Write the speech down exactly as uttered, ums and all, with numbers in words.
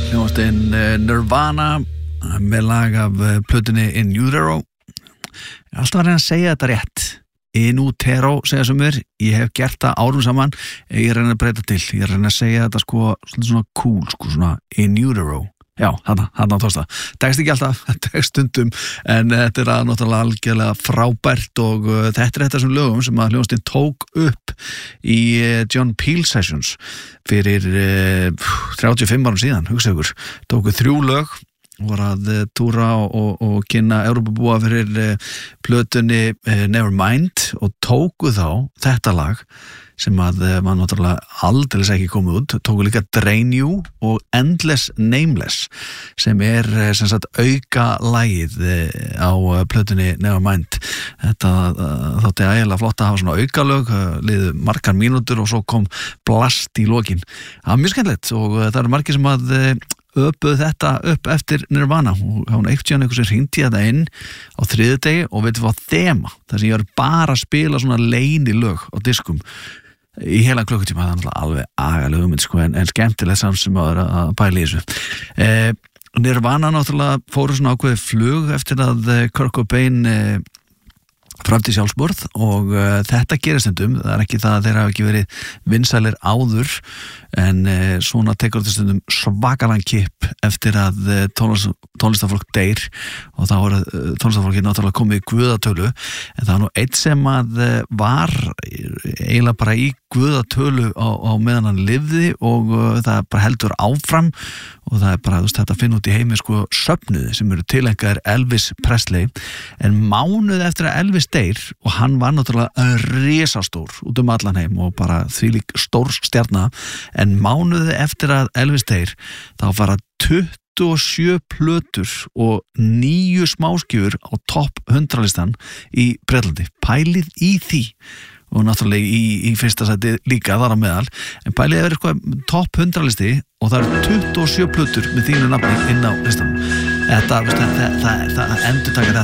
hljómsveitin Nirvana með lag af plötunni In Utero. Ég er alltaf að reyna að segja þetta rétt. In Utero, segja sem mér. Ég hef gert það árum saman. Ég er að reyna að breyta til. Ég er að reyna að segja þetta sko svona cool, sko svona In Utero. Já, þarna, þarna tókst það. Tekst ekki alltaf, tekst stundum, en þetta er að náttúrulega algjörlega frábært og uh, þetta er þetta sem lögum sem að hljómsveitin tók upp í uh, John Peel Sessions fyrir uh, þrjátíu og fimm árum síðan, hugsa ykkur. Tóku þrjú lög, voru að uh, túra og, og, og kynna Evrópubúa fyrir uh, plötunni uh, Nevermind og tóku þá þetta lag sem að maður náttúrulega aldeilis ekki komið út, tóku líka Drain You og Endless Nameless sem er sem sagt auka lagið á plötunni Nevermind. Þetta þótti ægilega flott að hafa svona aukalög, liðu margar mínútur og svo kom blast í lokin. Það var mjög skemmtilegt og það eru margir sem að öpuð þetta upp eftir Nirvana og hún eitt síðan einhver sem hringdi þetta inn á þriðjudegi og veitum hvað þema, þar sem ég var bara að spila svona leynilög á diskum í heila klukkutíma. Það er náttúrulega alveg agalega hugmynd sko, en, en skemmtilegt samt sem að, að pæla í þessu. Eh, Nirvana náttúrulega fóru svona ákveðið flug eftir að Kurt Cobain eh, framdi sjálfsmorð og uh, þetta gerist stundum, það er ekki það að þeir hafa ekki verið vinsælir áður en uh, svona tekur þetta stundum svakalan kipp eftir að uh, tónlist, tónlistafólk deyr og þá er uh, tónlistafólki náttúrulega komið í guðatölu en það er nú eitt sem að uh, var eiginlega bara í guðatölu á, á meðan hann lifði og uh, það bara heldur áfram og það er bara, þú veist, þetta að finna út í heimi sko söfnuði sem eru tilengaðir Elvis Presley en mánuð eftir að Elvis deyr og hann var náttúrulega risastór út um allan heim og bara þvílík stór stjarna en mánuði eftir að Elvis deyr þá fara tuttugu og sjö plötur og níu smáskjur á topp hundralistan í Bretlandi. Pælið í því og náttúrulega í, í fyrsta sæti líka þar á meðal en pælið er eitthvað topp hundralisti og það eru tuttugu og sjö plötur með þínu nafni inn á listanum. Þetta, það, það, það endur taka þetta